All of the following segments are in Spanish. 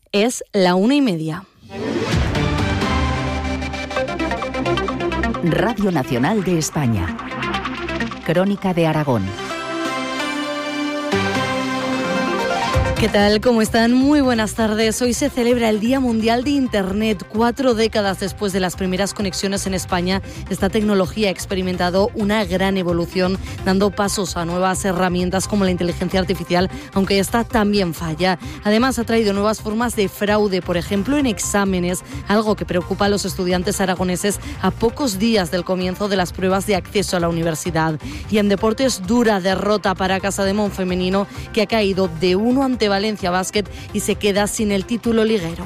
Es la 1:30. Radio Nacional de España. Crónica de Aragón. ¿Qué tal? ¿Cómo están? Muy buenas tardes. Hoy se celebra el Día Mundial de Internet. 4 décadas después de las primeras conexiones en España, esta tecnología ha experimentado una gran evolución, dando pasos a nuevas herramientas como la inteligencia artificial, aunque esta también falla. Además, ha traído nuevas formas de fraude, por ejemplo, en exámenes, algo que preocupa a los estudiantes aragoneses a pocos días del comienzo de las pruebas de acceso a la universidad. Y en deportes, dura derrota para Casademón femenino, que ha caído de 1 ante Valencia Basket y se queda sin el título liguero.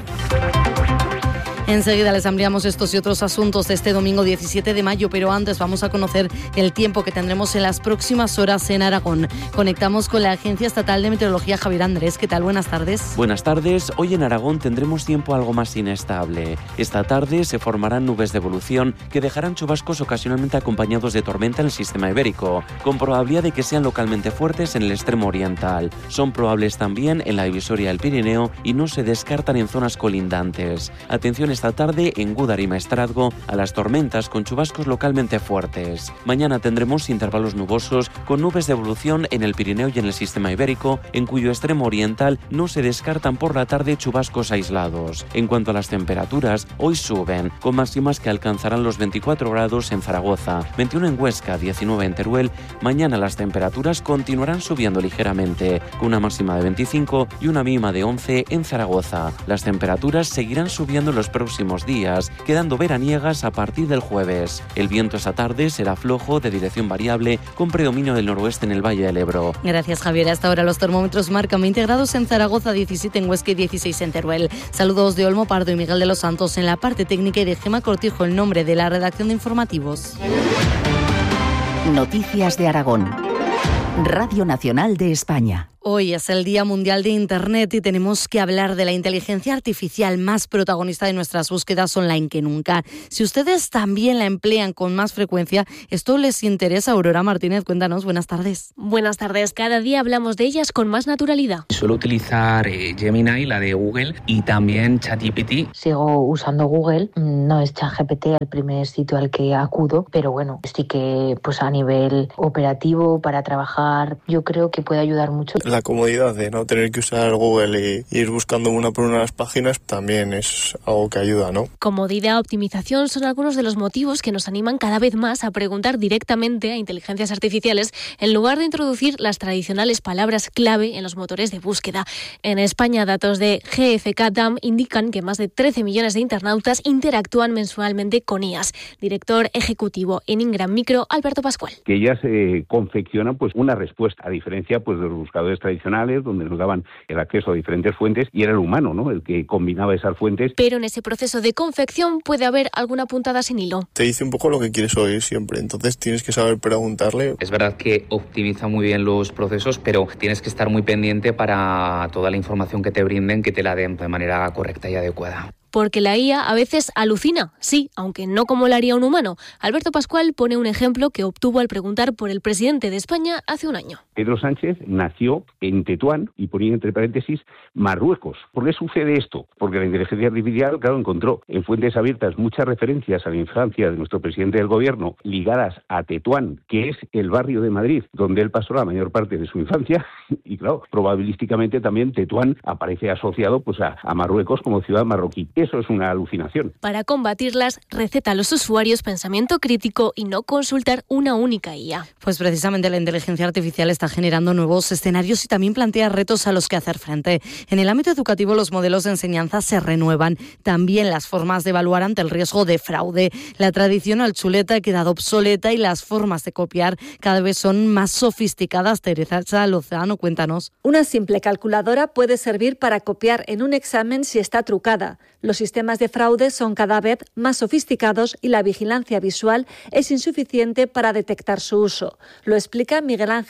Enseguida les ampliamos estos y otros asuntos de este domingo 17 de mayo, pero antes vamos a conocer el tiempo que tendremos en las próximas horas en Aragón. Conectamos con la Agencia Estatal de Meteorología. Javier Andrés, ¿qué tal? Buenas tardes. Buenas tardes. Hoy en Aragón tendremos tiempo algo más inestable. Esta tarde se formarán nubes de evolución que dejarán chubascos ocasionalmente acompañados de tormenta en el sistema ibérico, con probabilidad de que sean localmente fuertes en el extremo oriental. Son probables también en la divisoria del Pirineo y no se descartan en zonas colindantes. Atención esta tarde en Gúdar y Maestrazgo a las tormentas con chubascos localmente fuertes. Mañana tendremos intervalos nubosos con nubes de evolución en el Pirineo y en el sistema ibérico, en cuyo extremo oriental no se descartan por la tarde chubascos aislados. En cuanto a las temperaturas, hoy suben, con máximas que alcanzarán los 24 grados en Zaragoza, 21 en Huesca, 19 en Teruel. Mañana las temperaturas continuarán subiendo ligeramente, con una máxima de 25 y una mínima de 11 en Zaragoza. Las temperaturas seguirán subiendo en los próximos días, quedando veraniegas a partir del jueves. El viento esta tarde será flojo, de dirección variable, con predominio del noroeste en el Valle del Ebro. Gracias, Javier. Hasta ahora los termómetros marcan 20 grados en Zaragoza, 17 en Huesca y 16 en Teruel. Saludos de Olmo Pardo y Miguel de los Santos en la parte técnica y de Gema Cortijo, el nombre de la redacción de informativos. Noticias de Aragón. Radio Nacional de España. Hoy es el Día Mundial de Internet y tenemos que hablar de la inteligencia artificial, más protagonista de nuestras búsquedas online que nunca. Si ustedes también la emplean con más frecuencia, esto les interesa. Aurora Martínez, cuéntanos, buenas tardes. Buenas tardes. Cada día hablamos de ellas con más naturalidad. Suelo utilizar Gemini, la de Google, y también ChatGPT. Sigo usando Google, no es ChatGPT el primer sitio al que acudo, pero bueno, sí que pues a nivel operativo, para trabajar, yo creo que puede ayudar mucho. La comodidad de no tener que usar Google y ir buscando una por una las páginas también es algo que ayuda, ¿no? Comodidad, optimización son algunos de los motivos que nos animan cada vez más a preguntar directamente a inteligencias artificiales en lugar de introducir las tradicionales palabras clave en los motores de búsqueda. En España, datos de GfK DAM indican que más de 13 millones de internautas interactúan mensualmente con IAs. Director ejecutivo en Ingram Micro, Alberto Pascual. Que ellas confeccionan pues una respuesta, a diferencia pues de los buscadores tradicionales, donde nos daban el acceso a diferentes fuentes y era el humano, ¿no?, el que combinaba esas fuentes. Pero en ese proceso de confección puede haber alguna puntada sin hilo. Te dice un poco lo que quieres oír siempre, entonces tienes que saber preguntarle. Es verdad que optimiza muy bien los procesos, pero tienes que estar muy pendiente para toda la información que te brinden, que te la den de manera correcta y adecuada. Porque la IA a veces alucina, sí, aunque no como lo haría un humano. Alberto Pascual pone un ejemplo que obtuvo al preguntar por el presidente de España hace un año. Pedro Sánchez nació en Tetuán, y ponía entre paréntesis, Marruecos. ¿Por qué sucede esto? Porque la inteligencia artificial, claro, encontró en fuentes abiertas muchas referencias a la infancia de nuestro presidente del gobierno ligadas a Tetuán, que es el barrio de Madrid donde él pasó la mayor parte de su infancia, y claro, probabilísticamente también Tetuán aparece asociado pues a Marruecos como ciudad marroquí. Eso es una alucinación. Para combatirlas, receta a los usuarios pensamiento crítico y no consultar una única IA. Pues precisamente la inteligencia artificial está generando nuevos escenarios y también plantea retos a los que hacer frente. En el ámbito educativo, los modelos de enseñanza se renuevan. También las formas de evaluar ante el riesgo de fraude. La tradicional chuleta ha quedado obsoleta y las formas de copiar cada vez son más sofisticadas. Teresa Lozano, cuéntanos. Una simple calculadora puede servir para copiar en un examen si está trucada. Los sistemas de fraude son cada vez más sofisticados y la vigilancia visual es insuficiente para detectar su uso. Lo explica Miguel Ángel Barberá,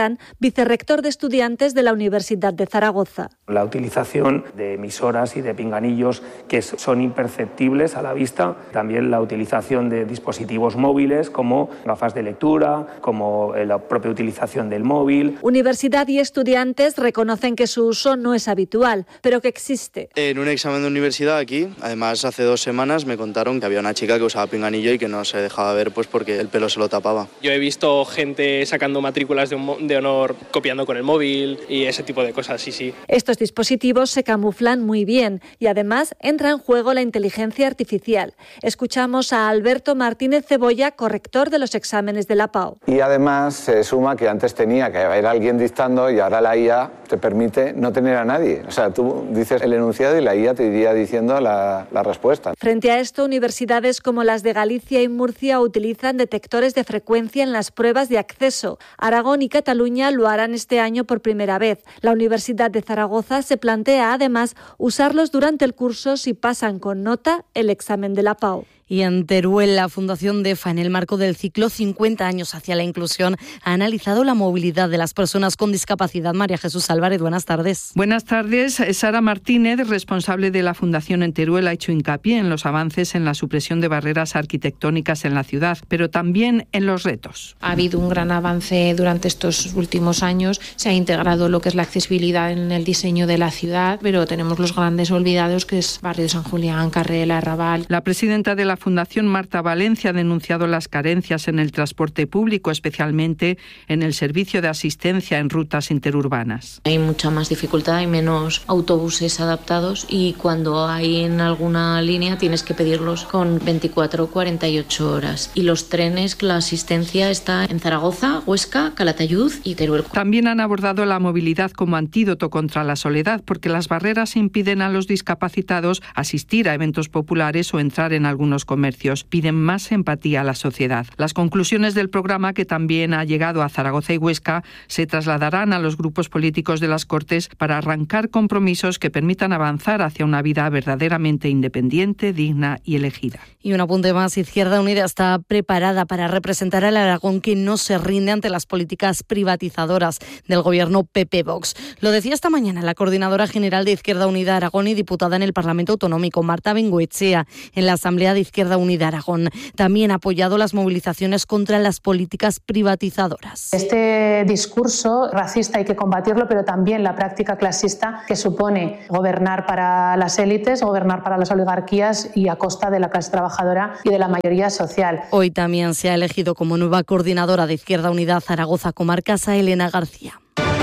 Durán, vicerrector de estudiantes de la Universidad de Zaragoza. La utilización de emisoras y de pinganillos que son imperceptibles a la vista, también la utilización de dispositivos móviles como gafas de lectura, como la propia utilización del móvil. Universidad y estudiantes reconocen que su uso no es habitual, pero que existe. En un examen de universidad aquí, además hace 2 semanas me contaron que había una chica que usaba pinganillo y que no se dejaba ver pues porque el pelo se lo tapaba. Yo he visto gente sacando matrículas de honor copiando con el móvil y ese tipo de cosas, sí. Estos dispositivos se camuflan muy bien y además entra en juego la inteligencia artificial. Escuchamos a Alberto Martínez Cebolla, corrector de los exámenes de la PAO. Y además se suma que antes tenía que haber alguien dictando y ahora la IA te permite no tener a nadie. O sea, tú dices el enunciado y la IA te iría diciendo la respuesta. Frente a esto, universidades como las de Galicia y Murcia utilizan detectores de frecuencia en las pruebas de acceso. Aragón y Cataluña lo harán este año por primera vez. La Universidad de Zaragoza se plantea además usarlos durante el curso si pasan con nota el examen de la PAO. Y en Teruel, la Fundación DEFA, en el marco del ciclo 50 años hacia la inclusión, ha analizado la movilidad de las personas con discapacidad. María Jesús Álvarez, buenas tardes. Buenas tardes. Sara Martínez, responsable de la Fundación en Teruel, ha hecho hincapié en los avances en la supresión de barreras arquitectónicas en la ciudad, pero también en los retos. Ha habido un gran avance durante estos últimos años. Se ha integrado lo que es la accesibilidad en el diseño de la ciudad, pero tenemos los grandes olvidados, que es Barrio de San Julián, Carrera, Arrabal. La presidenta de la Fundación, Marta Valencia, ha denunciado las carencias en el transporte público, especialmente en el servicio de asistencia en rutas interurbanas. Hay mucha más dificultad, hay menos autobuses adaptados y cuando hay en alguna línea tienes que pedirlos con 24 o 48 horas. Y los trenes, la asistencia está en Zaragoza, Huesca, Calatayud y Teruel. También han abordado la movilidad como antídoto contra la soledad, porque las barreras impiden a los discapacitados asistir a eventos populares o entrar en algunos comercios. Piden más empatía a la sociedad. Las conclusiones del programa, que también ha llegado a Zaragoza y Huesca, se trasladarán a los grupos políticos de las Cortes para arrancar compromisos que permitan avanzar hacia una vida verdaderamente independiente, digna y elegida. Y un apunte más, Izquierda Unida está preparada para representar al Aragón, que no se rinde ante las políticas privatizadoras del gobierno PP-Vox. Lo decía esta mañana la coordinadora general de Izquierda Unida Aragón y diputada en el Parlamento Autonómico, Marta Bengoechea, en la Asamblea de Izquierda Unida Aragón. También ha apoyado las movilizaciones contra las políticas privatizadoras. Este discurso racista hay que combatirlo, pero también la práctica clasista que supone gobernar para las élites, gobernar para las oligarquías y a costa de la clase trabajadora y de la mayoría social. Hoy también se ha elegido como nueva coordinadora de Izquierda Unida Zaragoza Comarcas a Elena García.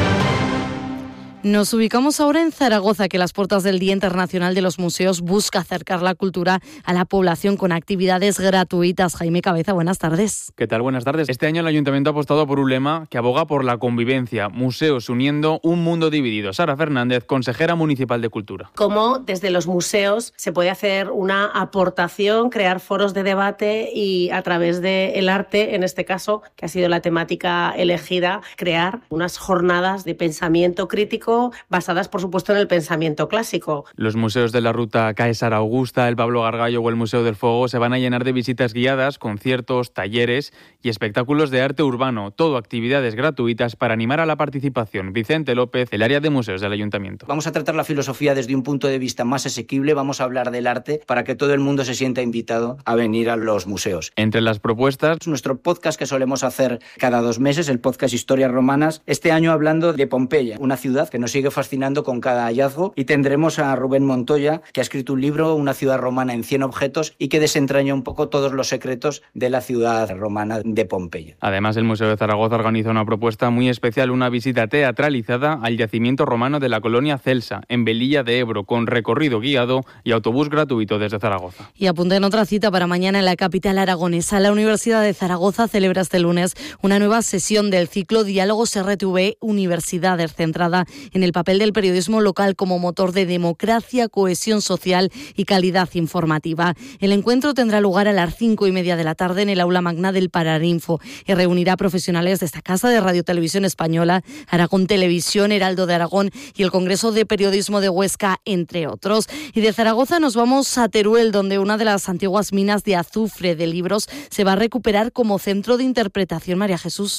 Nos ubicamos ahora en Zaragoza, que las puertas del Día Internacional de los Museos busca acercar la cultura a la población con actividades gratuitas. Jaime Cabeza, buenas tardes. ¿Qué tal? Buenas tardes. Este año el Ayuntamiento ha apostado por un lema que aboga por la convivencia. Museos uniendo un mundo dividido. Sara Fernández, consejera municipal de Cultura. Cómo desde los museos se puede hacer una aportación, crear foros de debate y a través del arte, en este caso, que ha sido la temática elegida, crear unas jornadas de pensamiento crítico basadas, por supuesto, en el pensamiento clásico. Los museos de la Ruta Caesar Augusta, el Pablo Gargallo o el Museo del Fuego se van a llenar de visitas guiadas, conciertos, talleres y espectáculos de arte urbano. Todo actividades gratuitas para animar a la participación. Vicente López, el área de museos del Ayuntamiento. Vamos a tratar la filosofía desde un punto de vista más asequible. Vamos a hablar del arte para que todo el mundo se sienta invitado a venir a los museos. Entre las propuestas, nuestro podcast que solemos hacer cada 2 meses, el podcast Historias Romanas, este año hablando de Pompeya, una ciudad que nos sigue fascinando con cada hallazgo, y tendremos a Rubén Montoya, que ha escrito un libro, Una ciudad romana en 100 objetos, y que desentraña un poco todos los secretos de la ciudad romana de Pompeya. Además, el Museo de Zaragoza organiza una propuesta muy especial, una visita teatralizada al yacimiento romano de la colonia Celsa, en Velilla de Ebro, con recorrido guiado y autobús gratuito desde Zaragoza. Y apunten otra cita para mañana en la capital aragonesa. La Universidad de Zaragoza celebra este lunes una nueva sesión del ciclo Diálogos RTV Universidades, centrada en el papel del periodismo local como motor de democracia, cohesión social y calidad informativa. El encuentro tendrá lugar a las 5:30 de la tarde en el aula magna del Paraninfo y reunirá profesionales de esta casa de Radio Televisión Española, Aragón Televisión, Heraldo de Aragón y el Congreso de Periodismo de Huesca, entre otros. Y de Zaragoza nos vamos a Teruel, donde una de las antiguas minas de azufre de Libros se va a recuperar como centro de interpretación. María Jesús.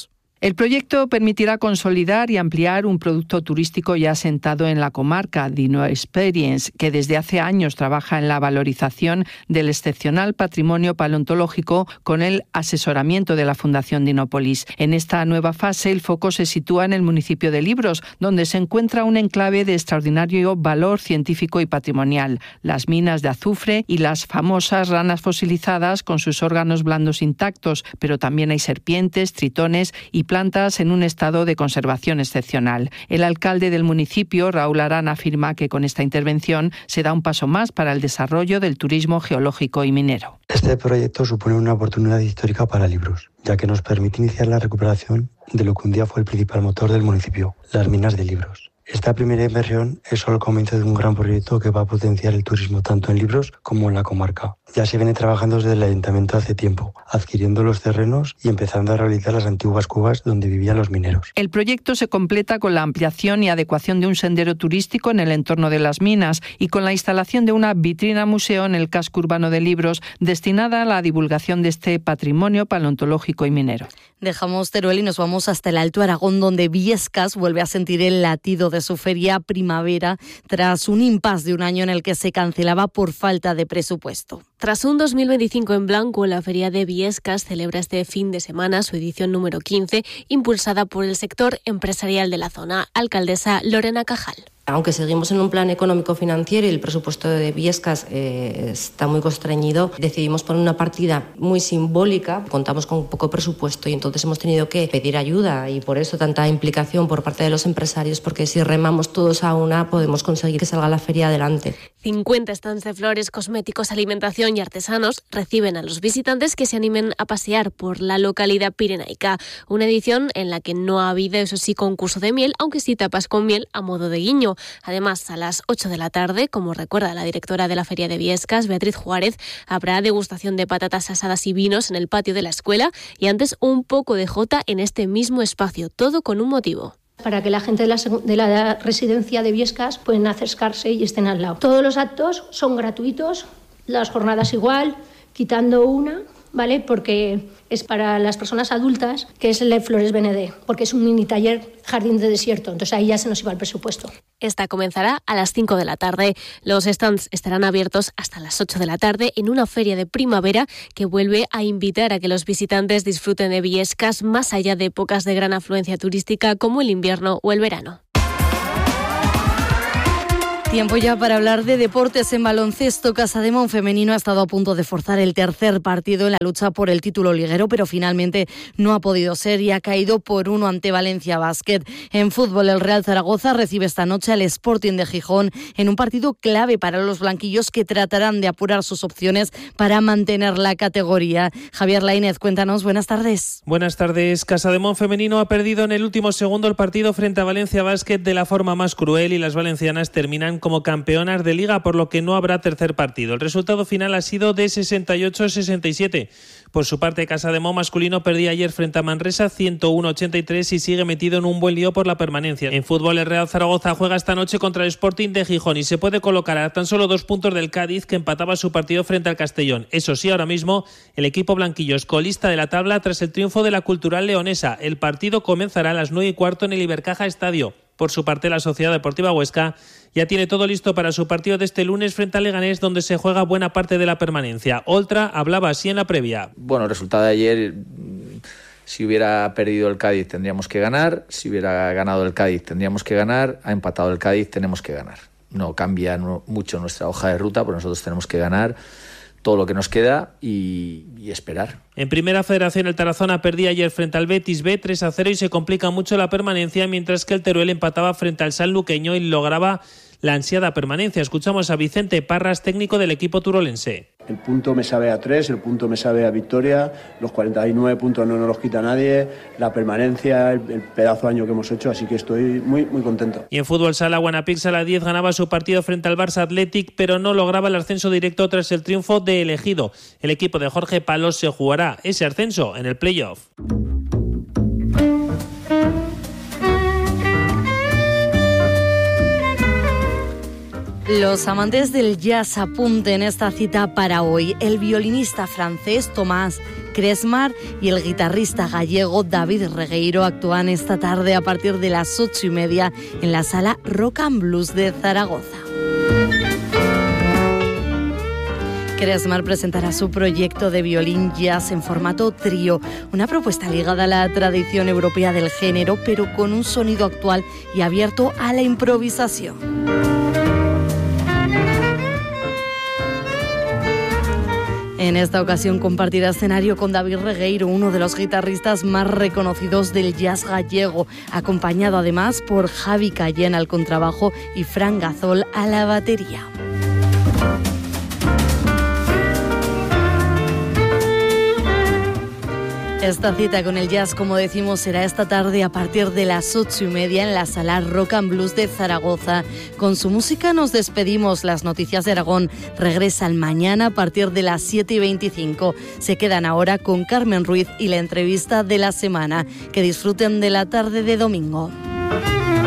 El proyecto permitirá consolidar y ampliar un producto turístico ya asentado en la comarca, Dino Experience, que desde hace años trabaja en la valorización del excepcional patrimonio paleontológico con el asesoramiento de la Fundación Dinópolis. En esta nueva fase, el foco se sitúa en el municipio de Libros, donde se encuentra un enclave de extraordinario valor científico y patrimonial, las minas de azufre y las famosas ranas fosilizadas con sus órganos blandos intactos, pero también hay serpientes, tritones y plantas en un estado de conservación excepcional. El alcalde del municipio, Raúl Arán, afirma que con esta intervención se da un paso más para el desarrollo del turismo geológico y minero. Este proyecto supone una oportunidad histórica para Libros, ya que nos permite iniciar la recuperación de lo que un día fue el principal motor del municipio, las minas de Libros. Esta primera inversión es solo el comienzo de un gran proyecto que va a potenciar el turismo tanto en Libros como en la comarca. Ya se viene trabajando desde el ayuntamiento hace tiempo, adquiriendo los terrenos y empezando a rehabilitar las antiguas cuevas donde vivían los mineros. El proyecto se completa con la ampliación y adecuación de un sendero turístico en el entorno de las minas y con la instalación de una vitrina museo en el casco urbano de Libros destinada a la divulgación de este patrimonio paleontológico y minero. Dejamos Teruel y nos vamos hasta el Alto Aragón, donde Viescas vuelve a sentir el latido de su feria primavera tras un impasse de un año en el que se cancelaba por falta de presupuesto. Tras un 2025 en blanco, la Feria de Viescas celebra este fin de semana su edición número 15, impulsada por el sector empresarial de la zona. Alcaldesa Lorena Cajal. Aunque seguimos en un plan económico-financiero y el presupuesto de Viescas está muy constreñido, decidimos poner una partida muy simbólica. Contamos con poco presupuesto y entonces hemos tenido que pedir ayuda y por eso tanta implicación por parte de los empresarios, porque si remamos todos a una podemos conseguir que salga la feria adelante. 50 stands de flores, cosméticos, alimentación y artesanos reciben a los visitantes que se animen a pasear por la localidad pirenaica. Una edición en la que no ha habido, eso sí, concurso de miel, aunque sí tapas con miel a modo de guiño. Además, a las 8 de la tarde, como recuerda la directora de la Feria de Viescas, Beatriz Juárez, habrá degustación de patatas asadas y vinos en el patio de la escuela y antes un poco de jota en este mismo espacio, todo con un motivo. Para que la gente de la residencia de Viescas puedan acercarse y estén al lado. Todos los actos son gratuitos, las jornadas igual, quitando una, ¿vale? Porque es para las personas adultas, que es el de Flores BND, porque es un mini taller jardín de desierto, entonces ahí ya se nos iba el presupuesto. Esta comenzará a las 5 de la tarde. Los stands estarán abiertos hasta las 8 de la tarde en una feria de primavera que vuelve a invitar a que los visitantes disfruten de Viescas más allá de épocas de gran afluencia turística como el invierno o el verano. Tiempo ya para hablar de deportes en baloncesto. Casademón femenino ha estado a punto de forzar el tercer partido en la lucha por el título liguero, pero finalmente no ha podido ser y ha caído por 1 ante Valencia Basket. En fútbol, el Real Zaragoza recibe esta noche al Sporting de Gijón en un partido clave para los blanquillos que tratarán de apurar sus opciones para mantener la categoría. Javier Lainez, cuéntanos, buenas tardes. Buenas tardes. Casademón femenino ha perdido en el último segundo el partido frente a Valencia Basket de la forma más cruel y las valencianas terminan como campeonas de liga, por lo que no habrá tercer partido. El resultado final ha sido de 68-67. Por su parte, Casademón masculino perdía ayer frente a Manresa 101-83 y sigue metido en un buen lío por la permanencia. En fútbol, el Real Zaragoza juega esta noche contra el Sporting de Gijón y se puede colocar a tan solo 2 puntos del Cádiz, que empataba su partido frente al Castellón. Eso sí, ahora mismo el equipo blanquillo es colista de la tabla tras el triunfo de la Cultural Leonesa. El partido comenzará a las 9:15 en el Ibercaja Estadio. Por su parte, la Sociedad Deportiva Huesca ya tiene todo listo para su partido de este lunes frente al Leganés, donde se juega buena parte de la permanencia. Oltra hablaba así en la previa. Bueno, el resultado de ayer, si hubiera perdido el Cádiz tendríamos que ganar, si hubiera ganado el Cádiz tendríamos que ganar, ha empatado el Cádiz, tenemos que ganar. No cambia mucho nuestra hoja de ruta, porque nosotros tenemos que ganar todo lo que nos queda y esperar. En Primera Federación, el Tarazona perdía ayer frente al Betis B 3-0 y se complica mucho la permanencia, mientras que el Teruel empataba frente al Sanluqueño y lograba la ansiada permanencia. Escuchamos a Vicente Parras, técnico del equipo turolense. El punto me sabe a 3, el punto me sabe a victoria, los 49 puntos no nos los quita nadie, la permanencia, el pedazo de año que hemos hecho, así que estoy muy contento. Y en fútbol sala, Guanapix a la 10 ganaba su partido frente al Barça Athletic, pero no lograba el ascenso directo tras el triunfo de El Ejido. El equipo de Jorge Palos se jugará ese ascenso en el playoff. Los amantes del jazz apunten esta cita para hoy. El violinista francés Thomas Cresmar y el guitarrista gallego David Regueiro actúan esta tarde a partir de las 8:30 en la sala Rock and Blues de Zaragoza. Cresmar presentará su proyecto de violín jazz en formato trío, una propuesta ligada a la tradición europea del género, pero con un sonido actual y abierto a la improvisación. En esta ocasión compartirá escenario con David Regueiro, uno de los guitarristas más reconocidos del jazz gallego, acompañado además por Javi Cayén al contrabajo y Fran Gazol a la batería. Esta cita con el jazz, como decimos, será esta tarde a partir de las 8:30 en la sala Rock and Blues de Zaragoza. Con su música nos despedimos. Las noticias de Aragón regresan mañana a partir de las 7:25. Se quedan ahora con Carmen Ruiz y la entrevista de la semana. Que disfruten de la tarde de domingo.